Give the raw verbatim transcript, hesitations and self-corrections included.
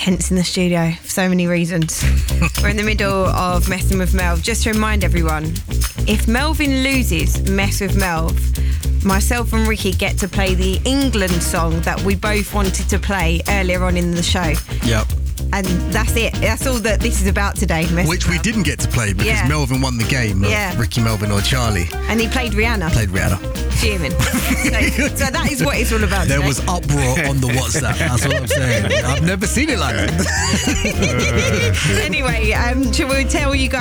tense in the studio for so many reasons. We're in the middle of Messing with Melv. Just to remind everyone, if Melvin loses Mess with Melv, myself and Ricky get to play the England song that we both wanted to play earlier on in the show. Yep. And that's it. That's all that this is about today. Mess Which we didn't get to play because yeah. Melvin won the game. Yeah. Ricky, Melvin or Charlie. And he played Rihanna. Played Rihanna. Fuming. so, so that is what it's all about There today. was uproar on the WhatsApp. That's what I'm saying. I've never seen it like that. Anyway, um, shall we tell you guys